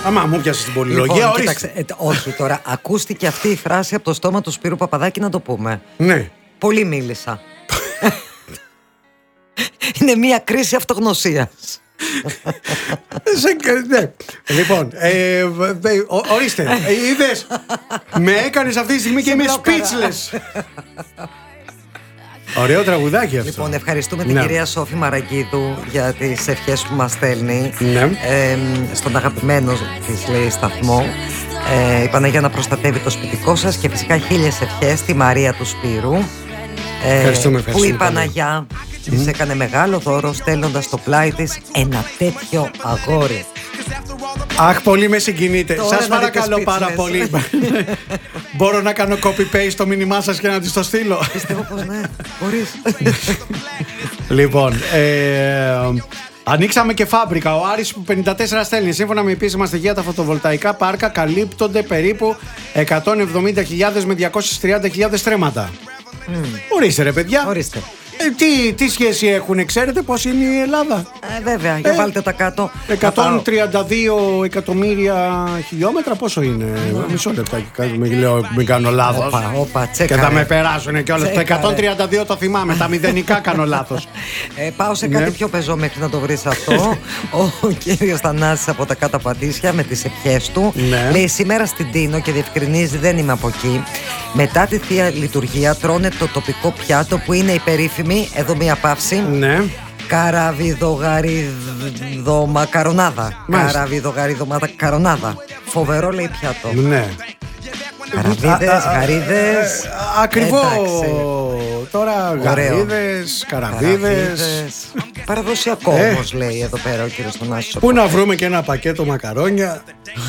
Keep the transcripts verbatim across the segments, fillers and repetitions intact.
Άμα μου πιάσεις την πολυλογία, Λοιπόν, ορίστε. κοίταξε, ε, όχι τώρα, ακούστηκε αυτή η φράση από το στόμα του Σπύρου Παπαδάκη, να το πούμε. Ναι. Πολύ μίλησα. Είναι μια κρίση αυτογνωσίας. Ναι. Λοιπόν, ε, ο, ορίστε, ε, είδες, με έκανες αυτή τη στιγμή και είμαι speechless. Ωραίο τραγουδάκι αυτό. Λοιπόν, ευχαριστούμε την Ναι. κυρία Σόφη Μαραγκίδου για τις ευχές που μας στέλνει. Ναι. ε, Στον αγαπημένο της, λέει, σταθμό. ε, Η Παναγία να προστατεύει το σπιτικό σας. Και φυσικά χίλιες ευχές στη Μαρία του Σπύρου, ε, Ευχαριστούμε, που ευχαριστούμε η Παναγιά της έκανε μεγάλο δώρο στέλνοντας στο πλάι της ένα τέτοιο αγόρι. Αχ, πολύ με συγκινείτε. Τώρα Σας να δείτε παρακαλώ speechless. πάρα πολύ. Μπορώ να κάνω copy-paste το μήνυμά σας και να της το στείλω? Πιστεύω πως ναι, μπορείς. Λοιπόν, ε, ανοίξαμε και φάμπρικα. Ο Άρης που πενήντα τέσσερα στέλνει. Σύμφωνα με επίσημα στοιχεία, τα φωτοβολταϊκά πάρκα καλύπτονται περίπου εκατόν εβδομήντα χιλιάδες με διακόσιες τριάντα χιλιάδες στρέμματα. Mm. Ορίστε ρε παιδιά. Ορίστε. Ε, τι, τι σχέση έχουν, ξέρετε πώς είναι η Ελλάδα? Ε, βέβαια, για Ε, βάλτε τα κάτω. εκατόν τριάντα δύο εκατομμύρια χιλιόμετρα, πόσο είναι? Μισό λεπτάκι, μην, λέω, μην κάνω λάθος. Όπα, όπα, Και τσέκαρε. θα με περάσουν και όλες. Το Τσέκαρε. εκατόν τριάντα δύο το θυμάμαι, τα μηδενικά κάνω λάθος. Ε, πάω σε κάτι Ναι. πιο πεζό μέχρι να το βρεις αυτό. Ο κύριος Θανάσης από τα κάτω Πατήσια με τις ευχές του. Ναι. Λέει σήμερα στην Τίνο και διευκρινίζει, δεν είμαι από εκεί. Μετά τη Θεία Λειτουργία τρώνε το τοπικό πιάτο που είναι η περίφημη, εδώ μία παύση, Ναι. καραβιδογαριδομακαρονάδα. Μάλιστα. Καραβιδογαριδομακαρονάδα. Φοβερό, λέει, πιάτο. Ναι. Καραβίδες, Α, α, γαρίδες. ε, Ακριβώς. Εντάξει. Τώρα Ωραίο. γαρίδες, καραβίδες. Παραδοσιακό Ε. όμως, λέει εδώ πέρα ο κύριος Θανάσης. Πού να βρούμε και ένα πακέτο μακαρόνια.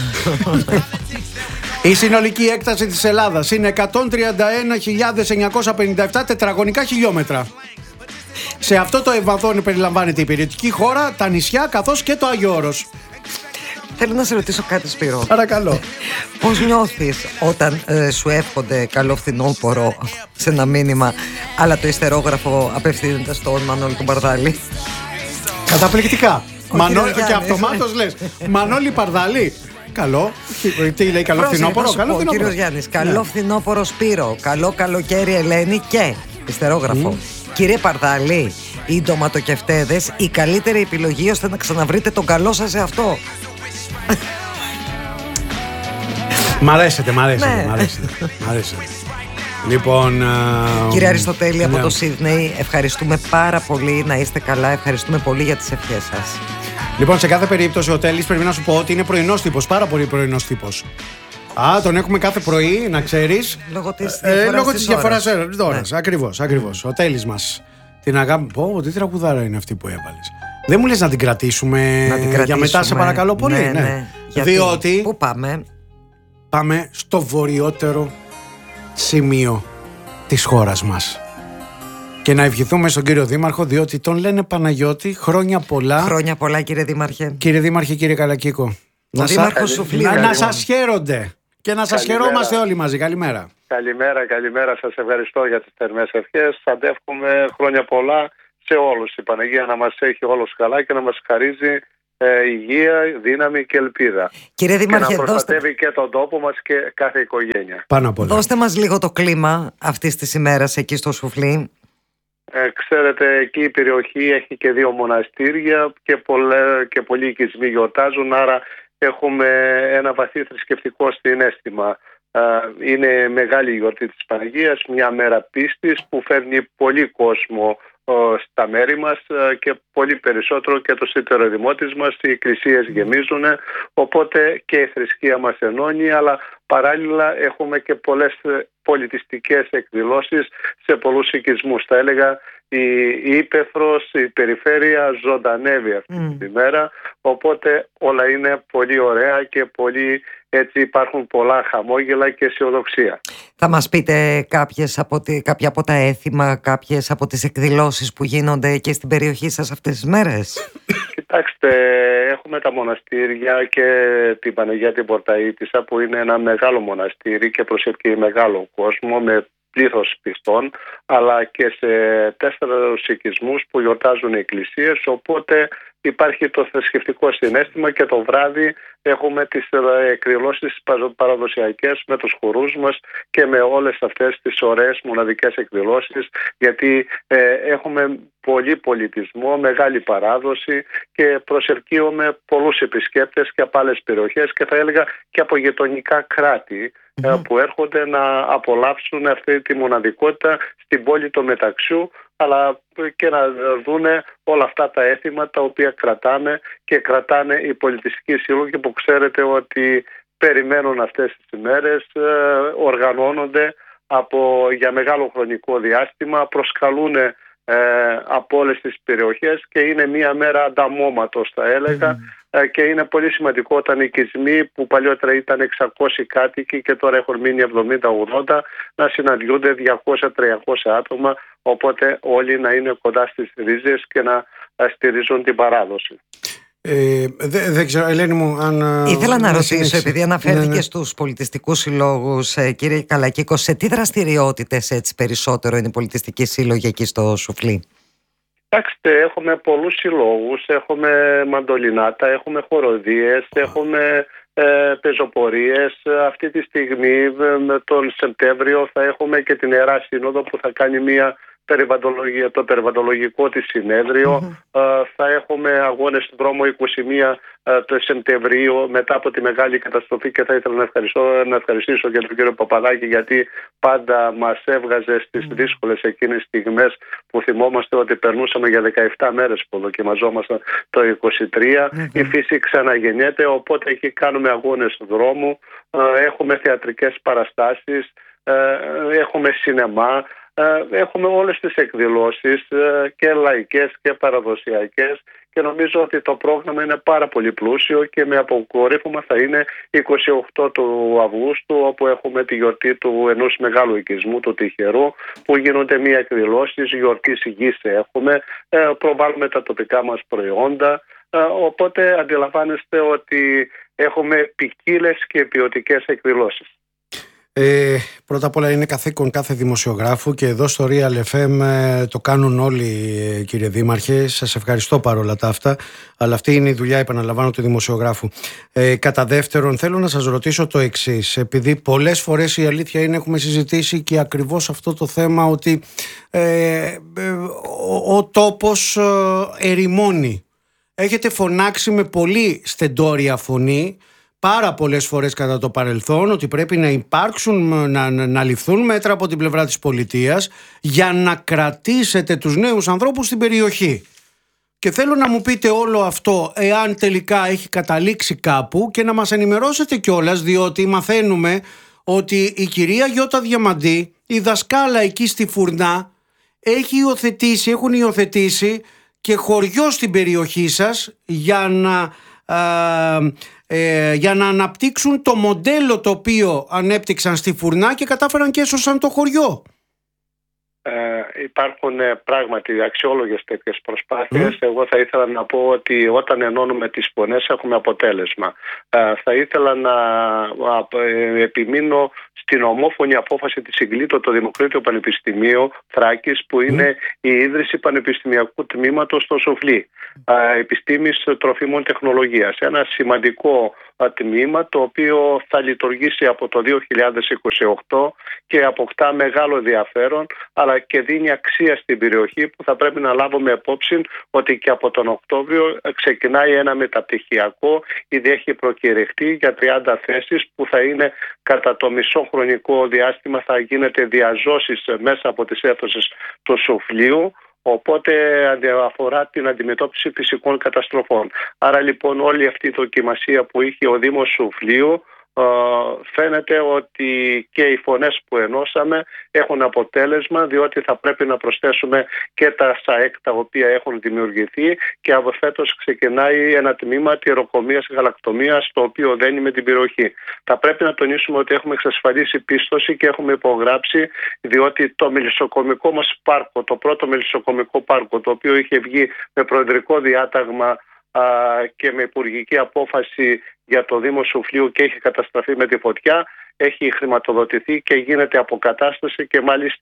Η συνολική έκταση της Ελλάδας είναι εκατόν τριάντα ένα χιλιάδες εννιακόσια πενήντα επτά τετραγωνικά χιλιόμετρα. Σε αυτό το ευαδόν περιλαμβάνεται η υπηρετική χώρα, τα νησιά καθώς και το Άγιο Όρος. Θέλω να σε ρωτήσω κάτι, Σπύρο. Παρακαλώ. Πώς νιώθεις όταν ε, σου εύχονται καλό φθινόπωρο σε ένα μήνυμα, αλλά το ιστερόγραφο απευθύνεται στον Μανώλη τον Παρδάλη? Καταπληκτικά. Ο Μανώ... κύριος Και Γιάννης. αυτομάτως λες Μανώλη Παρδάλη. Καλό. Τι λέει, καλό Πρόσεχε, φθινόπωρο? θα σου Καλό πω, φθινόπωρο. κύριος Γιάννης, καλό φθινόπωρο Σπύρο, καλό καλοκαίρι Ελένη και ιστερόγραφο. Κύριε Παρδάλη, οι ντοματοκευτέδες η καλύτερη επιλογή ώστε να ξαναβρείτε τον καλό σας σε αυτό. Μ' αρέσετε, μ' αρέσετε, Ναι. μ' αρέσετε, μ' αρέσετε. Λοιπόν, α, Κύριε Αριστοτέλη από ναι. το Σίδνεϊ, ευχαριστούμε πάρα πολύ, να είστε καλά, ευχαριστούμε πολύ για τις ευχές σας. Λοιπόν, σε κάθε περίπτωση ο Τέλης πρέπει να σου πω ότι είναι πρωινός τύπος, πάρα πολύ πρωινός τύπος. Α, τον έχουμε κάθε πρωί, να ξέρεις. Λόγω της Ε, διαφοράς λόγω της της διαφοράς ώρας. ώρας, ώρας. Ναι. Ακριβώς, ακριβώς. Ο Τέλης μας. Την αγάπη. Πω, τι τραγουδάρα είναι αυτή που έβαλες. Δεν μου λες να την κρατήσουμε, Να την για μετά, κρατήσουμε. σε παρακαλώ πολύ. Ναι, ναι. Γιατί, Διότι πού πάμε? πάμε στο βορειότερο σημείο της χώρας μας. Και να ευχηθούμε στον κύριο Δήμαρχο, διότι τον λένε Παναγιώτη, χρόνια πολλά. Χρόνια πολλά, κύριε Δήμαρχε. Κύριε Δήμαρχε, κύριε Καλακίκο. Να, Δήμαρχος σα... Σουφλίου, να, να λοιπόν. σας χαίρονται και να σας Καλημέρα. χαιρόμαστε όλοι μαζί. Καλημέρα. Καλημέρα, καλημέρα. Σας ευχαριστώ για τις θερμές ευχές. Θα αντεύχομαι χρόνια πολλά σε όλους. Η Παναγία να μας έχει όλους καλά και να μας χαρίζει ε, υγεία, δύναμη και ελπίδα. Κύριε Και Δήμαρχε, να δώστε, προστατεύει και τον τόπο μας και κάθε οικογένεια. Πάνω απ' όλα. δώστε μας λίγο το κλίμα αυτής της ημέρας εκεί στο Σουφλί. Ε, ξέρετε, εκεί η περιοχή έχει και δύο μοναστήρια και, πολλέ, και πολλοί οικισμοί γιορτάζουν, άρα έχουμε ένα βαθύ θρησκευτικό συναίσθημα. Ε, είναι μεγάλη γιορτή της Παναγίας, μια μέρα πίστης που φέρνει πολύ κόσμο ε, στα μέρη μας ε, και πολύ περισσότερο και το σύτερο δημότης μας. Οι εκκλησίες γεμίζουν, οπότε και η θρησκεία μας ενώνει, αλλά παράλληλα έχουμε και πολλές πολιτιστικές εκδηλώσεις σε πολλούς οικισμούς. Θα έλεγα η ύπαιθρος, η περιφέρεια ζωντανεύει αυτή Mm. τη μέρα, οπότε όλα είναι πολύ ωραία και πολύ, έτσι υπάρχουν πολλά χαμόγελα και αισιοδοξία. Θα μας πείτε κάποιες από τη, κάποια από τα έθιμα, κάποιες από τις εκδηλώσεις που γίνονται και στην περιοχή σας αυτές τις μέρες? Κοιτάξτε, έχουμε τα μοναστήρια και την Παναγία την Πορταΐτισσα που είναι ένα μεγάλο μοναστήρι και προσελκύει μεγάλο κόσμο με πλήθος πιστών, αλλά και σε τέσσερους οικισμούς που γιορτάζουν οι εκκλησίες, οπότε υπάρχει το θρησκευτικό συναίσθημα και το βράδυ έχουμε τις εκδηλώσεις παραδοσιακές με τους χορούς μας και με όλες αυτές τις ωραίες μοναδικές εκδηλώσεις, γιατί ε, έχουμε πολύ πολιτισμό, μεγάλη παράδοση και προσελκύουμε πολλούς επισκέπτες και από άλλες περιοχές και θα έλεγα και από γειτονικά κράτη mm-hmm. που έρχονται να απολαύσουν αυτή τη μοναδικότητα στην πόλη του Μεταξιού, αλλά και να δούνε όλα αυτά τα έθιμα τα οποία κρατάμε και κρατάνε οι πολιτιστικοί σύλλογοι που ξέρετε ότι περιμένουν αυτές τις ημέρες, οργανώνονται από, για μεγάλο χρονικό διάστημα, προσκαλούν ε, από όλες τις περιοχές και είναι μία μέρα ανταμώματος θα έλεγα mm. ε, και είναι πολύ σημαντικό όταν οι οικισμοί που παλιότερα ήταν εξακόσιοι κάτοικοι και τώρα έχουν μείνει εβδομήντα ογδόντα να συναντιούνται διακόσια με τριακόσια άτομα, οπότε όλοι να είναι κοντά στις ρίζες και να στηρίζουν την παράδοση. Ε, δεν δε ξέρω, Ελένη μου, αν. Ήθελα να ρωτήσω, συνέχισε. επειδή αναφέρθηκε ναι, ναι. στους πολιτιστικούς συλλόγους, ε, κύριε Καλακίκο, σε τι δραστηριότητες έτσι περισσότερο είναι οι πολιτιστικοί σύλλογοι εκεί στο Σουφλί? Κοιτάξτε, έχουμε πολλούς συλλόγους, έχουμε μαντολινάτα, έχουμε χοροδίες, έχουμε ε, πεζοπορίες. Αυτή τη στιγμή, με τον Σεπτέμβριο, θα έχουμε και την Ιερά Σύνοδο που θα κάνει μία το περιβαλλοντολογικό της συνέδριο. Mm-hmm. Uh, θα έχουμε αγώνες στον δρόμο είκοσι ένα uh, το Σεπτεμβρίου μετά από τη μεγάλη καταστροφή και θα ήθελα να, ευχαριστώ, να ευχαριστήσω και τον κύριο Παπαδάκη γιατί πάντα μας έβγαζε στις mm-hmm. δύσκολες εκείνες στιγμές που θυμόμαστε ότι περνούσαμε για δεκαεπτά μέρες που δοκιμαζόμασταν το είκοσι τρία. Mm-hmm. Η φύση ξαναγεννιέται, οπότε εκεί κάνουμε αγώνες στον δρόμο, uh, έχουμε θεατρικές παραστάσεις, uh, έχουμε σινεμά. Έχουμε όλες τις εκδηλώσεις και λαϊκές και παραδοσιακές και νομίζω ότι το πρόγραμμα είναι πάρα πολύ πλούσιο και με αποκορύφωμα θα είναι είκοσι οκτώ του Αυγούστου, όπου έχουμε τη γιορτή του ενός μεγάλου οικισμού, του Τυχερού, που γίνονται μία εκδηλώσεις, γιορτής γης έχουμε, προβάλλουμε τα τοπικά μας προϊόντα, οπότε αντιλαμβάνεστε ότι έχουμε ποικίλες και ποιοτικές εκδηλώσεις. Ε, πρώτα απ' όλα είναι καθήκον κάθε δημοσιογράφου και εδώ στο Real εφ εμ ε, το κάνουν όλοι, ε, κύριε Δήμαρχε. Σας ευχαριστώ παρόλα τα αυτά, αλλά αυτή είναι η δουλειά, επαναλαμβάνω, του δημοσιογράφου. Ε, κατά δεύτερον, θέλω να σας ρωτήσω το εξής, επειδή πολλές φορές η αλήθεια είναι έχουμε συζητήσει και ακριβώς αυτό το θέμα ότι ε, ε, ο, ο τόπος ε, ερημώνει. Έχετε φωνάξει με πολύ στεντόρια φωνή πάρα πολλές φορές κατά το παρελθόν ότι πρέπει να υπάρξουν, να, να, να ληφθούν μέτρα από την πλευρά της πολιτείας για να κρατήσετε τους νέους ανθρώπους στην περιοχή. Και θέλω να μου πείτε όλο αυτό εάν τελικά έχει καταλήξει κάπου και να μας ενημερώσετε κιόλας, διότι μαθαίνουμε ότι η κυρία Γιώτα Διαμαντή, η δασκάλα εκεί στη Φουρνά, έχει υιοθετήσει, έχουν υιοθετήσει και χωριό στην περιοχή σας για να... Α, ε, για να αναπτύξουν το μοντέλο το οποίο ανέπτυξαν στη Φουρνά και κατάφεραν και έσωσαν το χωριό. Ε, υπάρχουν ε, πράγματι αξιόλογες τέτοιες προσπάθειες. Mm. Εγώ θα ήθελα να πω ότι όταν ενώνουμε τις φωνές έχουμε αποτέλεσμα. Ε, θα ήθελα να ε, επιμείνω στην ομόφωνη απόφαση της Συγκλήτου το Δημοκρίτιο Πανεπιστημίου Θράκης, που είναι mm. η ίδρυση πανεπιστημιακού τμήματος στο Σουφλί, ε, επιστήμης τροφίμων τεχνολογίας. Ένα σημαντικό τμήμα το οποίο θα λειτουργήσει από το δύο χιλιάδες είκοσι οκτώ και αποκτά μεγάλο ενδιαφέρον, αλλά και δίνει αξία στην περιοχή, που θα πρέπει να λάβουμε υπόψη ότι και από τον Οκτώβριο ξεκινάει ένα μεταπτυχιακό, ήδη έχει προκηρυχτεί για τριάντα θέσεις, που θα είναι κατά το μισό χρονικό διάστημα, θα γίνεται διαζώσεις μέσα από τις αίθουσες του Σουφλίου. Οπότε αφορά την αντιμετώπιση φυσικών καταστροφών. Άρα λοιπόν όλη αυτή η δοκιμασία που είχε ο Δήμος Σουφλίου, φαίνεται ότι και οι φωνές που ενώσαμε έχουν αποτέλεσμα, διότι θα πρέπει να προσθέσουμε και τα ΣΑΕΚ τα οποία έχουν δημιουργηθεί, και από φέτος ξεκινάει ένα τμήμα τυροκομείας γαλακτομείας, το οποίο δένει με την περιοχή. Θα πρέπει να τονίσουμε ότι έχουμε εξασφαλίσει πίστοση και έχουμε υπογράψει, διότι το μελισσοκομικό μας πάρκο, το πρώτο μελισσοκομικό πάρκο, το οποίο είχε βγει με προεδρικό διάταγμα και με υπουργική απόφαση για το Δήμο Σουφλίου και έχει καταστραφεί με τη φωτιά, έχει χρηματοδοτηθεί και γίνεται αποκατάσταση, και μάλιστα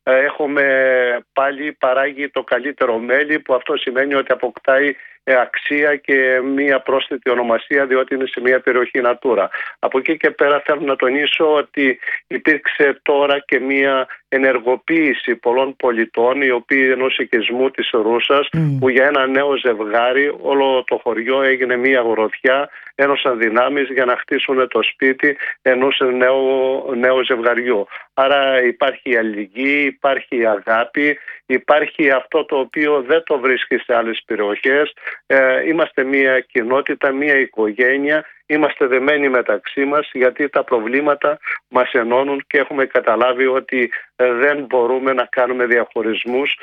έχουμε πάλι παράγει το καλύτερο μέλι, που αυτό σημαίνει ότι αποκτάει αξία και μία πρόσθετη ονομασία, διότι είναι σε μία περιοχή Natura. Από εκεί και πέρα θέλω να τονίσω ότι υπήρξε τώρα και μία ενεργοποίηση πολλών πολιτών, οι οποίοι ενός οικισμού της Ρούσας, mm. που για ένα νέο ζευγάρι όλο το χωριό έγινε μία αγροθιά, ένωσαν δυνάμεις για να χτίσουν το σπίτι ενός νέου, νέου ζευγαριού. Άρα υπάρχει αλληλεγγύη, υπάρχει αγάπη, υπάρχει αυτό το οποίο δεν το βρίσκει σε άλλες περιοχές. Ε, είμαστε μια κοινότητα, μια οικογένεια, είμαστε δεμένοι μεταξύ μας, γιατί τα προβλήματα μας ενώνουν και έχουμε καταλάβει ότι δεν μπορούμε να κάνουμε διαχωρισμούς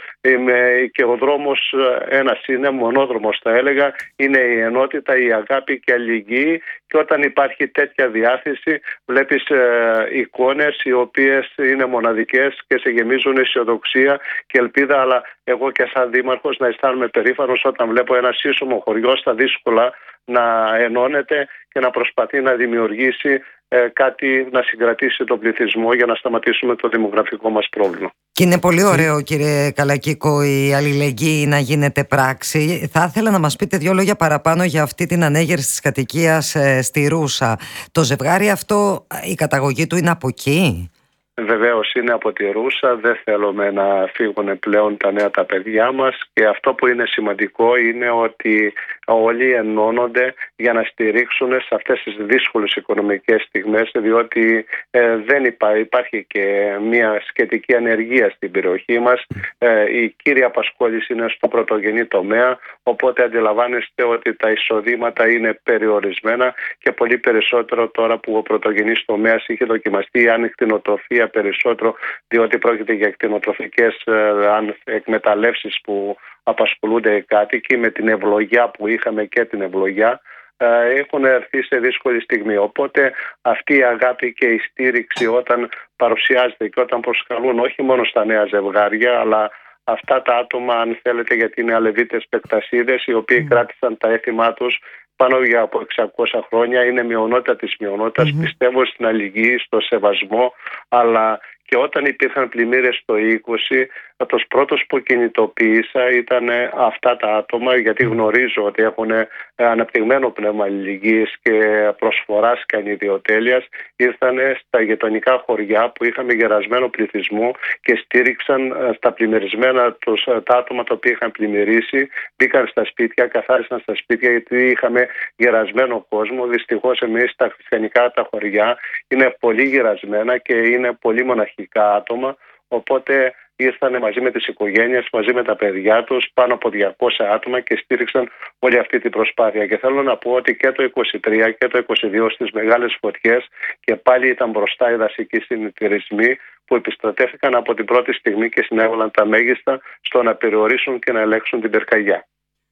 και ο δρόμος ένας είναι, μονόδρομος θα έλεγα, είναι η ενότητα, η αγάπη και η αλληλεγγύη, και όταν υπάρχει τέτοια διάθεση βλέπεις ε, εικόνες οι οποίες είναι μοναδικές και σε γεμίζουν αισιοδοξία και ελπίδα, αλλά εγώ και σαν δήμαρχος να αισθάνομαι περήφανος όταν βλέπω ένα σύσσωμο χωριό στα δύσκολα να ενώνεται και να προσπαθεί να δημιουργήσει ε, κάτι να συγκρατήσει τον πληθυσμό για να σταματήσουμε το δημογραφικό μας πρόβλημα. Και είναι πολύ ωραίο, κύριε Καλακίκο, η αλληλεγγύη να γίνεται πράξη. Θα ήθελα να μας πείτε δύο λόγια παραπάνω για αυτή την ανέγερση της κατοικίας ε, στη Ρούσα. Το ζευγάρι αυτό, η καταγωγή του είναι από εκεί? Βεβαίως είναι από τη Ρούσα, δεν θέλουμε να φύγουν πλέον τα νέα τα παιδιά μας, και αυτό που είναι σημαντικό είναι ότι όλοι ενώνονται για να στηρίξουν σε αυτές τις δύσκολες οικονομικές στιγμές, διότι ε, δεν υπά, υπάρχει και μια σχετική ανεργία στην περιοχή μας. Ε, η κύρια απασχόληση είναι στο πρωτογενή τομέα, οπότε αντιλαμβάνεστε ότι τα εισοδήματα είναι περιορισμένα, και πολύ περισσότερο τώρα που ο πρωτογενής τομέας είχε δοκιμαστεί αν κτηνοτροφία περισσότερο, διότι πρόκειται για κτηνοτροφικές ε, εκμεταλλεύσεις που απασχολούνται οι κάτοικοι, με την ευλογιά που είχαμε και την ευλογιά, ε, έχουν έρθει σε δύσκολη στιγμή. Οπότε αυτή η αγάπη και η στήριξη όταν παρουσιάζεται και όταν προσκαλούν όχι μόνο στα νέα ζευγάρια, αλλά αυτά τα άτομα, αν θέλετε, γιατί είναι αλεβίτες πεκτασίδες, οι οποίοι mm. κράτησαν τα έθιμά τους πάνω για από εξακόσια χρόνια, είναι μειονότητα της μειονότητας. Mm-hmm. Πιστεύω στην αλληλεγγύη, στο σεβασμό, αλλά και όταν υπήρχαν πλημμύρες το είκοσι, τους πρώτους που κινητοποίησα ήταν αυτά τα άτομα, γιατί γνωρίζω ότι έχουν αναπτυγμένο πνεύμα αλληλεγγύης και προσφοράς και ανιδιοτέλειας. Ήρθαν στα γειτονικά χωριά που είχαμε γερασμένο πληθυσμό και στήριξαν στα πλημμυρισμένα τους, τα άτομα τα οποία είχαν πλημμυρίσει. Μπήκαν στα σπίτια, καθάρισαν στα σπίτια, γιατί είχαμε γερασμένο κόσμο. Δυστυχώς εμείς τα χριστιανικά τα χωριά είναι πολύ γερασμένα και είναι πολύ μοναχικά άτομα, οπότε ήρθαν μαζί με τις οικογένειες, μαζί με τα παιδιά τους, πάνω από διακόσια άτομα, και στήριξαν όλη αυτή την προσπάθεια. Και θέλω να πω ότι και το είκοσι τρία και το είκοσι δύο στις μεγάλες φωτιές και πάλι ήταν μπροστά οι δασικοί συνεταιρισμοί που επιστρατεύτηκαν από την πρώτη στιγμή και συνέβαλαν τα μέγιστα στο να περιορίσουν και να ελέγξουν την πυρκαγιά.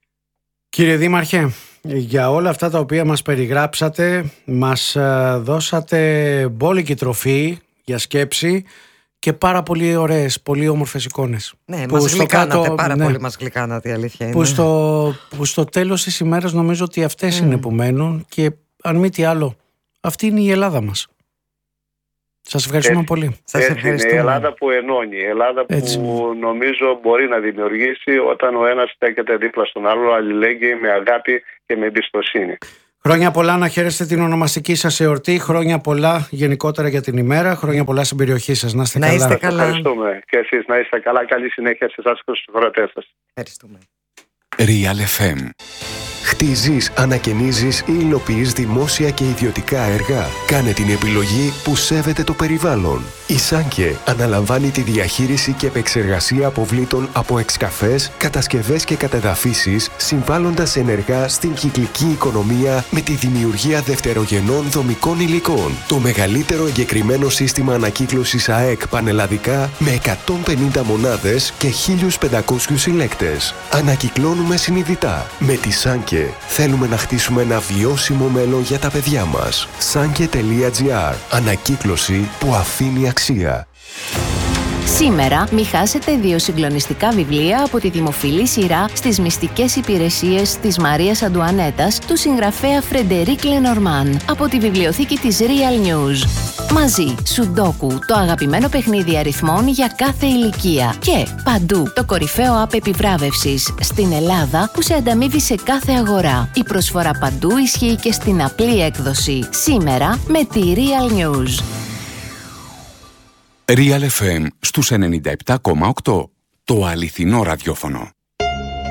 Κύριε Δήμαρχε, για όλα αυτά τα οποία μας περιγράψατε, μας δώσατε μπόλικη τροφή για σκέψη και πάρα πολύ ωραίες, πολύ όμορφες εικόνες. Ναι, που μας γλυκάνατε, κάτω, πάρα ναι, πολύ μας γλυκάνατε, η αλήθεια είναι. Που στο, που στο τέλος της ημέρας νομίζω ότι αυτές mm. είναι που μένουν, και αν μη τι άλλο, αυτή είναι η Ελλάδα μας. Σας ευχαριστούμε έτσι, πολύ. Σας ευχαριστούμε. Είναι η Ελλάδα που ενώνει, η Ελλάδα έτσι. Που νομίζω μπορεί να δημιουργήσει όταν ο ένας στέκεται δίπλα στον άλλο, αλληλέγγυη, με αγάπη και με εμπιστοσύνη. Χρόνια πολλά, να χαίρεστε την ονομαστική σας εορτή. Χρόνια πολλά γενικότερα για την ημέρα. Χρόνια πολλά στην περιοχή σας. Να είστε να καλά. Είστε καλά. Ευχαριστούμε. Και εσείς να είστε καλά. Καλή συνέχεια σε εσάς και στους χωρατές σας. Ευχαριστούμε. Real εφ εμ. Χτίζεις, ανακαινίζεις ή υλοποιείς δημόσια και ιδιωτικά έργα. Κάνε την επιλογή που σέβεται το περιβάλλον. Η Σάνκε αναλαμβάνει τη διαχείριση και επεξεργασία αποβλήτων από εξκαφές, κατασκευές και κατεδαφίσεις, συμβάλλοντας ενεργά στην κυκλική οικονομία με τη δημιουργία δευτερογενών δομικών υλικών. Το μεγαλύτερο εγκεκριμένο σύστημα ανακύκλωσης ΑΕΚ πανελλαδικά με εκατόν πενήντα μονάδες και χίλιους πεντακόσιους συλλέκτες. Ανακυκλώνουμε συνειδητά. Με τη Σάνκε θέλουμε να χτίσουμε ένα βιώσιμο μέλλον για τα παιδιά μας. Sanke τελεία τζι άρ. Ανακύκλωση που αφήνει αξία. Σήμερα μη χάσετε δύο συγκλονιστικά βιβλία από τη δημοφιλή σειρά στις μυστικές υπηρεσίες της Μαρίας Αντουανέτας του συγγραφέα Φρεντερίκ Λενορμάν από τη βιβλιοθήκη της Real News. Μαζί, Σουντόκου, το αγαπημένο παιχνίδι αριθμών για κάθε ηλικία. Και παντού, το κορυφαίο app επιβράβευσης στην Ελλάδα που σε ανταμείβει σε κάθε αγορά. Η προσφορά παντού ισχύει και στην απλή έκδοση. Σήμερα με τη Real News. Real εφ εμ στους ενενήντα επτά κόμμα οκτώ. Το αληθινό ραδιόφωνο.